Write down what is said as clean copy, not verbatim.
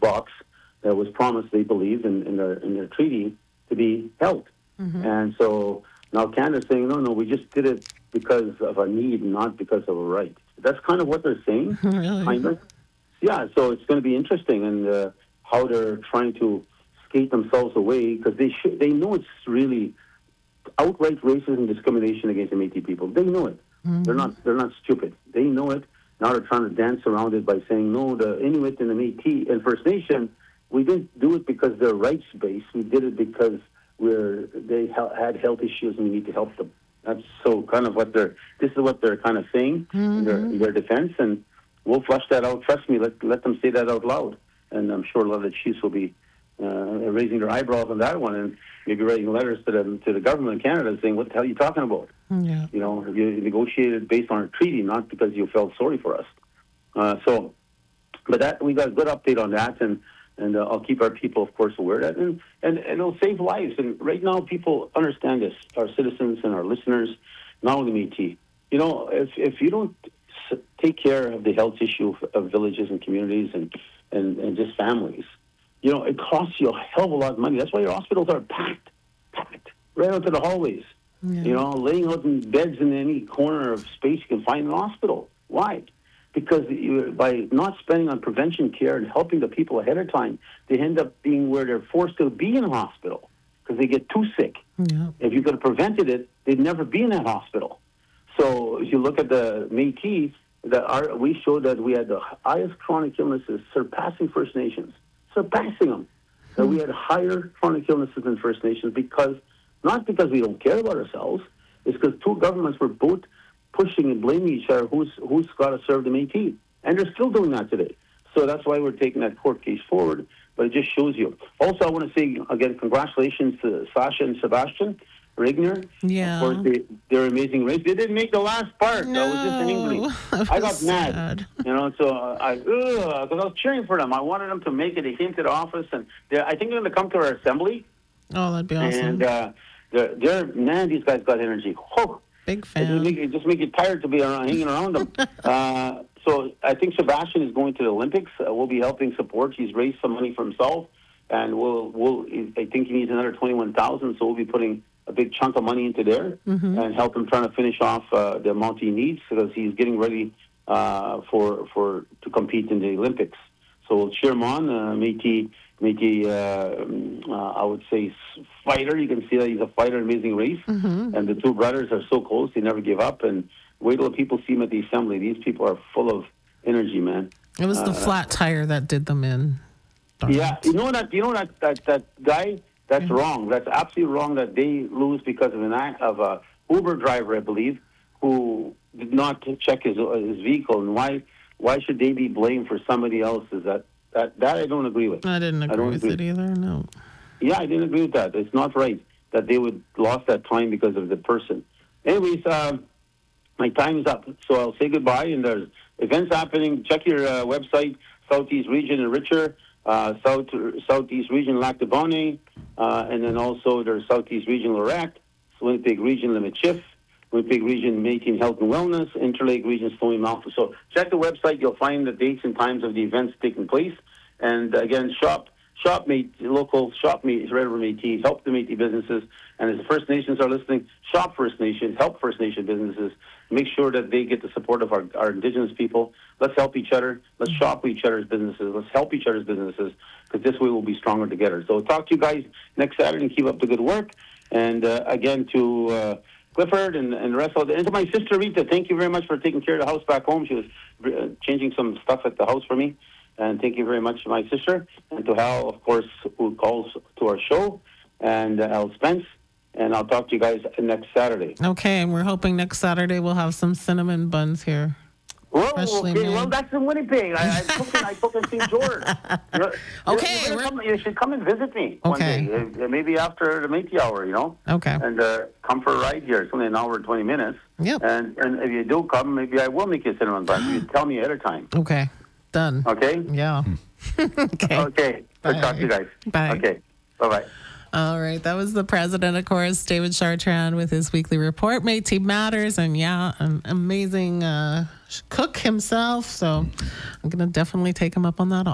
box that was promised, they believe, in their treaty to be held. And so now Canada's saying, no, we just did it because of a need, not because of a right. That's kind of what they're saying, Really? kind of. Yeah, so it's going to be interesting, and how they're trying to skate themselves away, because they know it's really outright racism and discrimination against the Métis people. They know it. They're not stupid. They know it. Now they're trying to dance around it by saying, no, the Inuit and the Métis and First Nation, we didn't do it because they're rights-based. We did it because they had health issues and we need to help them. That's so kind of this is what they're kind of saying in their defense, and we'll flush that out. Trust me, let them say that out loud. And I'm sure a lot of the chiefs will be raising their eyebrows on that one, and maybe writing letters to the government of Canada saying, what the hell are you talking about? Yeah. You know, you negotiated based on a treaty, not because you felt sorry for us. But that we got a good update on that, and I'll keep our people, of course, aware of that, and it'll save lives. And right now, people understand this, our citizens and our listeners, not only Métis. You know, if you don't take care of the health issue of villages and communities and just families, you know, it costs you a hell of a lot of money. That's why your hospitals are packed right out to the hallways. Yeah. You know, laying out in beds in any corner of space you can find in the hospital. Why? Because by not spending on prevention care and helping the people ahead of time, they end up being where they're forced to be in a hospital because they get too sick. Yeah. If you could have prevented it, they'd never be in that hospital. So if you look at the Métis, we showed that we had the highest chronic illnesses, surpassing First Nations, surpassing them. That we had higher chronic illnesses than First Nations not because we don't care about ourselves, it's because two governments were both pushing and blaming each other who's got to serve the Métis. And they're still doing that today. So that's why we're taking that court case forward, but it just shows you. Also, I want to say, again, congratulations to Sasha and Sebastian Regner. Yeah. Of course, they're amazing race. They didn't make the last part. No, I was just angry. I got mad. You know, so because I was cheering for them. I wanted them to make it. They came to the office, and I think they're going to come to our assembly. Oh, that'd be awesome. And these guys got energy. Whew. Big fan. It just make you tired to be hanging around them. So I think Sebastian is going to the Olympics. We'll be helping support. He's raised some money for himself, and I think he needs another 21,000. So we'll be putting a big chunk of money into there and help him trying to finish off the amount he needs because he's getting ready to compete in the Olympics. So we'll cheer him on. Métis, I would say, fighter. You can see that he's a fighter, amazing race. And the two brothers are so close; they never give up. And wait till people see him at the assembly. These people are full of energy, man. It was the flat tire that did them in. Yeah, you know that guy. That's wrong. That's absolutely wrong. That they lose because of an act of a Uber driver, I believe, who did not check his vehicle. And why should they be blamed for somebody else's? That I don't agree with. I didn't agree with it either. No. Yeah, I didn't agree with that. It's not right that they would lost that time because of the person. Anyways, my time is up, so I'll say goodbye. And there's events happening. Check your website, Southeast Region in Richer, Southeast Region Lac du Bonnet, and then also there's Southeast Region Lorette, Winnipeg Region Limit Winnipeg Region Métis Health and Wellness, Interlake Region Stoney Mountain. So check the website. You'll find the dates and times of the events taking place. And again, shop local, shop Red River Métis, help the Métis businesses. And as the First Nations are listening, shop First Nations, help First Nation businesses. Make sure that they get the support of our Indigenous people. Let's help each other. Let's shop each other's businesses. Let's help each other's businesses because this way we'll be stronger together. So talk to you guys next Saturday and keep up the good work. And again, to Clifford and the rest of and to my sister Rita, thank you very much for taking care of the house back home. She was changing some stuff at the house for me. And thank you very much to my sister. And to Hal, of course, who calls to our show. And Al Spence. And I'll talk to you guys next Saturday. Okay, and we're hoping next Saturday we'll have some cinnamon buns here. Well, okay. Well, that's in Winnipeg. I took in St. George. Okay. You should come and visit me one day. Maybe after the Métis hour, you know? Okay. And come for a ride here. It's only an hour and 20 minutes. Yep. And if you do come, maybe I will make you a cinnamon bun. You tell me ahead of time. Okay. Done. Okay? Yeah. Okay. Okay. Let's talk to you guys. Bye. Okay. Bye-bye. All right. That was the president, of course, David Chartrand, with his weekly report, Métis Matters. And an amazing cook himself. So I'm going to definitely take him up on that